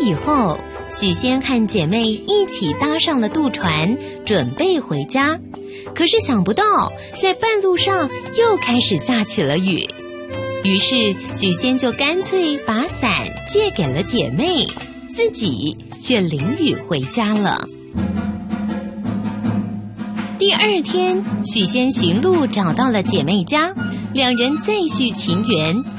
以后，许仙和姐妹一起搭上了渡船，准备回家。可是想不到，在半路上又开始下起了雨。于是许仙就干脆把伞借给了姐妹，自己却淋雨回家了。第二天，许仙寻路找到了姐妹家，两人再续情缘，